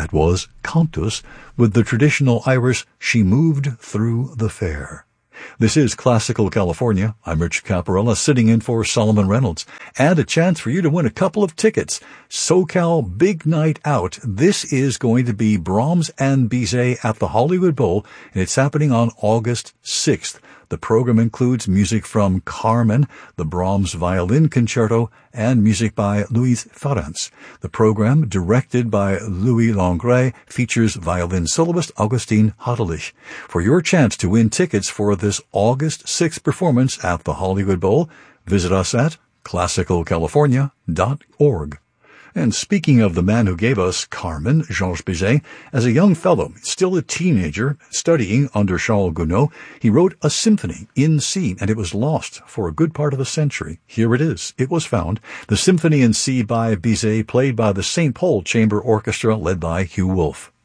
That was Cantus with the traditional Irish She Moved Through the Fair. This is Classical California. I'm Rich Caparella, sitting in for Solomon Reynolds. And a chance for you to win a couple of tickets. SoCal Big Night Out. This is going to be Brahms and Bizet at the Hollywood Bowl, and it's happening on August 6th. The program includes music from Carmen, the Brahms Violin Concerto, and music by Louis Farrens. The program, directed by Louis Langret, features violin soloist Augustin Hartlich. For your chance to win tickets for this August 6th performance at the Hollywood Bowl, visit us at classicalcalifornia.org. And speaking of the man who gave us Carmen, Georges Bizet, as a young fellow, still a teenager, studying under Charles Gounod, he wrote a symphony in C, and it was lost for a good part of a century. Here it is. It was found. The Symphony in C by Bizet, played by the St. Paul Chamber Orchestra, led by Hugh Wolf.